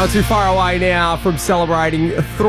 Not too far away now from celebrating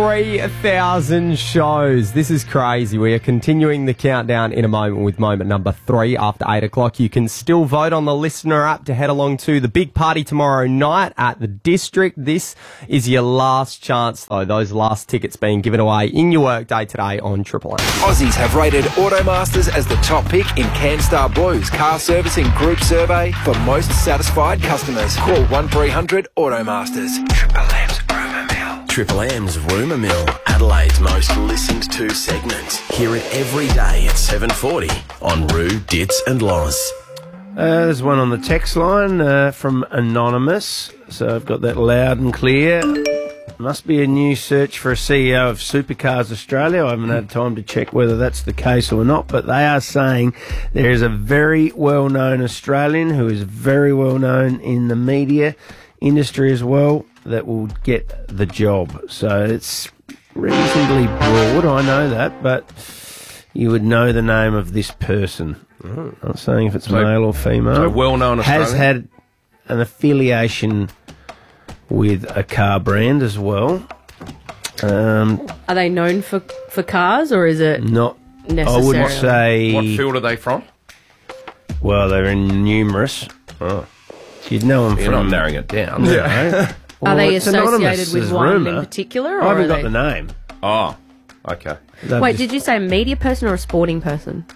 3,000 shows. This is crazy. We are continuing the countdown in a moment with moment number 3 after 8 o'clock. You can still vote on the Listener app to head along to the big party tomorrow night at the District. This is your last chance, though. Those last tickets being given away in your workday today on Triple M. Aussies have rated Automasters as the top pick in CanStar Blue's car servicing group survey for most satisfied customers. Call 1300 Automasters. Triple M's Rumour Mill. Triple M's Rumour Mill, Adelaide's most listened to segment. Hear it every day at 7:40 on Roo, Dits and Loz. There's one on the text line from Anonymous, so I've got that loud and clear. Must be a new search for a CEO of Supercars Australia. I haven't had time to check whether that's the case or not, but they are saying there is a very well-known Australian who is very well-known in the media industry as well that will get the job. So it's reasonably broad, I know that, but you would know the name of this person. I'm not saying if it's male or female. So well-known Australian. Has had an affiliation with a car brand as well. Are they known for cars, or is it not necessarily? I wouldn't say. What field are they from? Well, they're in numerous. Oh. You'd know them You're from. not narrowing it down. Yeah. Are they it's anonymous associated with as one rumour. in particular? Or I haven't are got they... the name. Oh, okay. Wait, did you say a media person or a sporting person?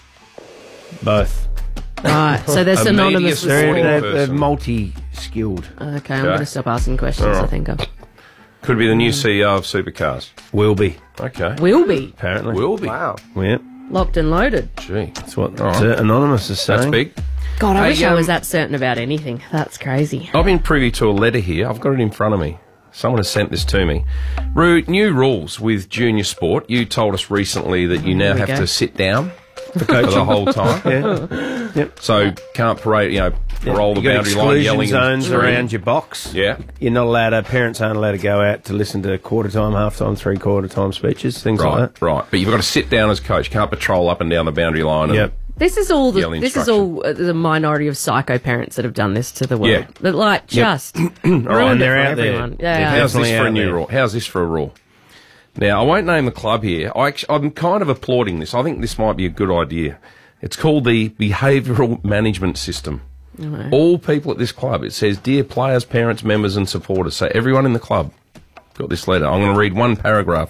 Both. Right, so they're A synonymous with media sport. sporting They're person. multi-skilled. Okay, I'm going to stop asking questions, All right. I think. Could be the new CEO of Supercars. Will be, Okay. Will be. apparently. Will be. Wow. Yeah, Locked and loaded. Gee. that's what All right. Anonymous is saying. That's big. God, I Hey, wish I was that certain about anything. That's crazy. I've been privy to a letter here. I've got it in front of me. Someone has sent this to me. Roo, new rules with junior sport. You told us recently that you now we have go. to sit down for the whole time. Yeah. Yep. So can't parade, parole the You got boundary line, exclusion yelling zones and around your box. Yeah. You're not allowed to, parents aren't allowed to go out to listen to quarter time, half time, 3/4 time speeches, things like Right, that. right. But you've got to sit down as coach. Can't patrol up and down the boundary line. And Yep. This is all Yell the minority of psycho parents that have done this to the world. Yeah. But like just ruined And it they're for out there. everyone. They're Yeah. How's this definitely for a out new there. rule? How's this for a rule? Now, I won't name the club here. I'm kind of applauding this. I think this might be a good idea. It's called the Behavioural Management System. All people at this club, it says, dear players, parents, members and supporters. So everyone in the club got this letter. I'm going to read one paragraph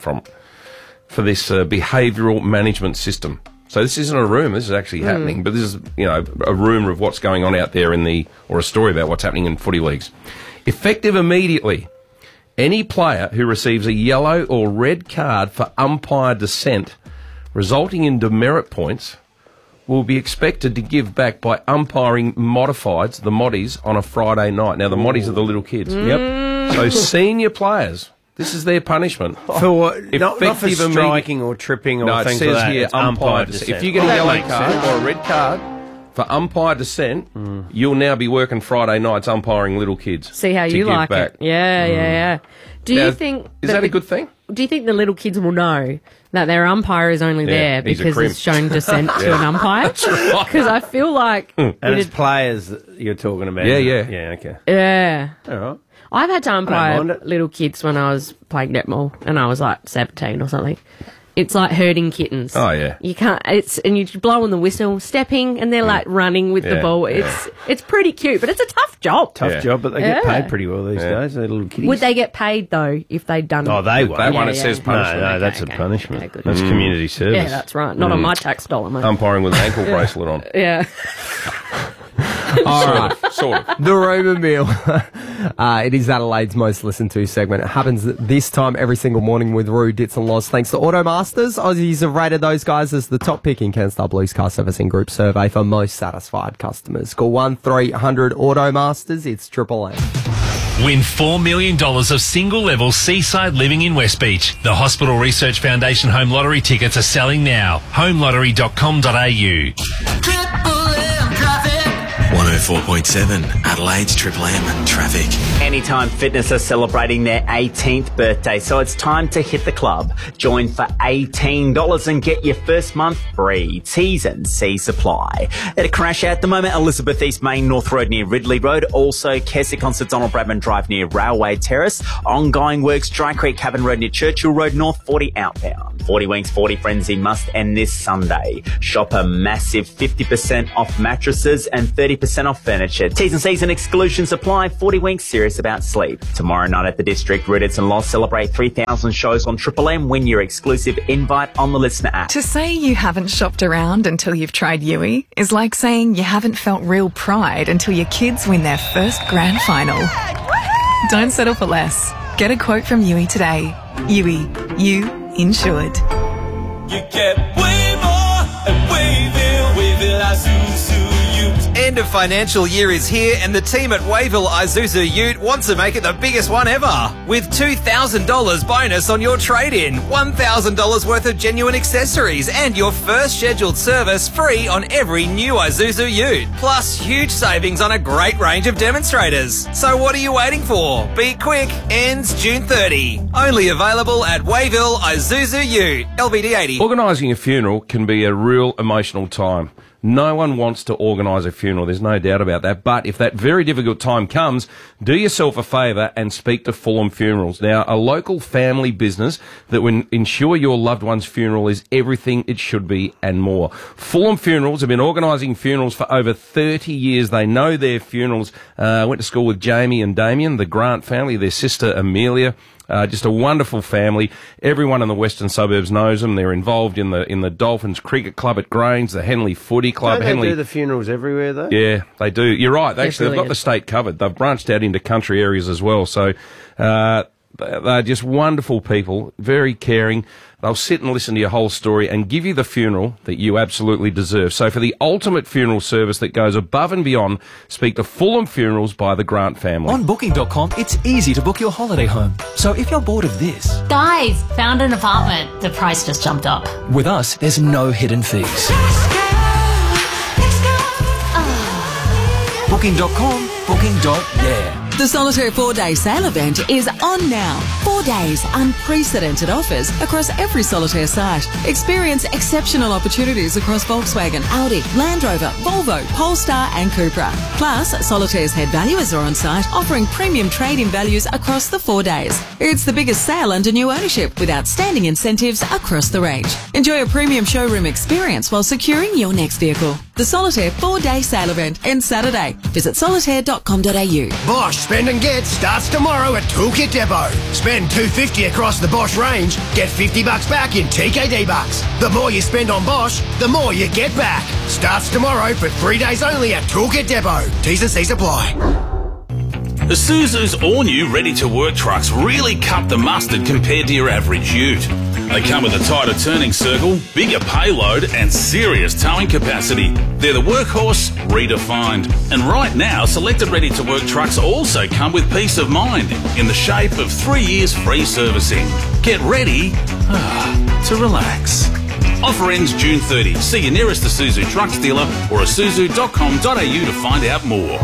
for this behavioural management system. So this isn't a rumour, this is actually happening, but this is, a rumour of what's going on out there or a story about what's happening in footy leagues. Effective immediately, any player who receives a yellow or red card for umpire dissent, resulting in demerit points, will be expected to give back by umpiring modifieds, the moddies, on a Friday night. Now, the moddies are the little kids. Yep. So senior players, this is their punishment. For what? Not for Effective striking or tripping or No, it things says like that. here It's umpire dissent. If you get a That yellow makes card sense. or a red card for umpire dissent, you'll now be working Friday nights umpiring little kids. See how to you give like back. it. Yeah. Do Now, you think is that a good thing? Do you think the little kids will know that their umpire is only there he's a because crimp. it's shown dissent to an umpire? Because I feel like And it's players that you're talking about. Yeah, isn't it? yeah. Yeah, okay. yeah. All right. I've had to mind umpire it. little kids when I was playing netball and I was like 17 or something. It's like herding kittens. Oh, yeah. You can't. And you blow on the whistle, stepping, and they're like running with the Yeah, ball. yeah. It's pretty cute, but it's a tough job. Tough Yeah. job, but they get Yeah. paid pretty well these Yeah. days. They're little kiddies. Would they get paid though if they'd done? Oh, they won't. That one, it Yeah, says yeah. punishment. No, that's Okay, a punishment. okay, good. That's community service. Yeah, that's right. Not on my tax dollar, mate. Umpiring with an ankle bracelet on. Yeah. All right. Sort of. The Rumour Mill. It is Adelaide's most listened to segment. It happens this time every single morning with Roo, Dits and Loz. Thanks to Automasters. Aussies have rated those guys as the top pick in CanStar Blue's car servicing group survey for most satisfied customers. Call 1300 Automasters. It's Triple M. Win $4 million of single-level seaside living in West Beach. The Hospital Research Foundation Home Lottery tickets are selling now. homelottery.com.au. 104.7 Adelaide's Triple M traffic. Anytime Fitness are celebrating their 18th birthday, so it's time to hit the club. Join for $18 and get your first month free. T's and C's apply. At a crash at the moment, Elizabeth East Main North Road near Ridley Road. Also, Keswick on Sir Donald Bradman Drive near Railway Terrace. Ongoing works, Dry Creek Cabin Road near Churchill Road North, 40 outbound. 40 Winks, 40 Frenzy must end this Sunday. Shop a massive 50% off mattresses and 30% off furniture. T's and C's and exclusions apply. 40 Winks, serious about sleep. Tomorrow night at the District, Rudits and Loss celebrate 3,000 shows on Triple M. Win your exclusive invite on the Listener app. To say you haven't shopped around until you've tried Yui is like saying you haven't felt real pride until your kids win their first grand final. Don't settle for less. Get a quote from Yui today. Yui, you insured. You get way more at Wayville Isuzu Ute. End of financial year is here and the team at Wayville Isuzu Ute wants to make it the biggest one ever. With $2,000 bonus on your trade-in, $1,000 worth of genuine accessories and your first scheduled service free on every new Isuzu Ute. Plus huge savings on a great range of demonstrators. So what are you waiting for? Be quick, ends June 30. Only available at Wayville Isuzu Ute. LVD 80. Organising a funeral can be a real emotional time. No one wants to organise a funeral, there's no doubt about that. But if that very difficult time comes, do yourself a favour and speak to Fulham Funerals. Now, a local family business that will ensure your loved one's funeral is everything it should be and more. Fulham Funerals have been organising funerals for over 30 years. They know their funerals. Went to school with Jamie and Damien, the Grant family, their sister Amelia. Just a wonderful family. Everyone in the western suburbs knows them. They're involved in the Dolphins Cricket Club at Grange, the Henley Footy Club. Don't they do the funerals everywhere, though? Yeah, they do. You're right. Actually, they've got the state covered. They've branched out into country areas as well. So they're just wonderful people, very caring. They'll sit and listen to your whole story and give you the funeral that you absolutely deserve. So for the ultimate funeral service that goes above and beyond, speak to Fulham Funerals by the Grant family. On Booking.com, it's easy to book your holiday home. So if you're bored of this... Guys, found an apartment. The price just jumped up. With us, there's no hidden fees. Booking.com, booking.yeah. The Solitaire 4-Day sale event is on now. 4 days, unprecedented offers across every Solitaire site. Experience exceptional opportunities across Volkswagen, Audi, Land Rover, Volvo, Polestar and Cupra. Plus, Solitaire's head valuers are on site offering premium trade-in values across the 4 days. It's the biggest sale under new ownership with outstanding incentives across the range. Enjoy a premium showroom experience while securing your next vehicle. The Solitaire 4-Day sale event ends Saturday. Visit solitaire.com.au. Bosch Spend and Get starts tomorrow at Toolkit Depot. Spend $250 across the Bosch range, get $50 back in TKD bucks. The more you spend on Bosch, the more you get back. Starts tomorrow for 3 days only at Toolkit Depot. T's and C's apply. Isuzu's all-new ready-to-work trucks really cut the mustard compared to your average ute. They come with a tighter turning circle, bigger payload and serious towing capacity. They're the workhorse redefined. And right now, selected ready-to-work trucks also come with peace of mind in the shape of 3 years free servicing. Get ready to relax. Offer ends June 30. See your nearest Isuzu trucks dealer or isuzu.com.au to find out more.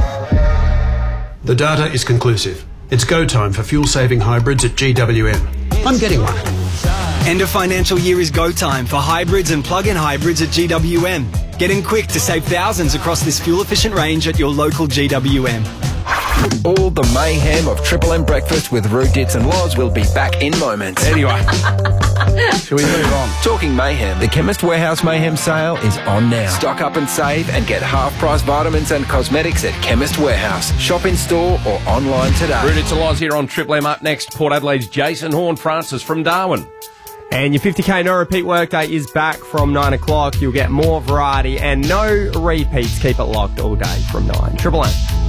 The data is conclusive. It's go time for fuel-saving hybrids at GWM. I'm getting one. End of financial year is go time for hybrids and plug-in hybrids at GWM. Get in quick to save thousands across this fuel-efficient range at your local GWM. All the mayhem of Triple M Breakfast with Roo, Dits and Loz will be back in moments. Anyway, shall we move on? Talking mayhem, the Chemist Warehouse Mayhem sale is on now. Stock up and save and get half-price vitamins and cosmetics at Chemist Warehouse. Shop in store or online today. Roo, Dits and Loz here on Triple M. Up next, Port Adelaide's Jason Horn-Francis from Darwin. And your 50k no repeat workday is back from 9 o'clock. You'll get more variety and no repeats. Keep it locked all day from 9. Triple M.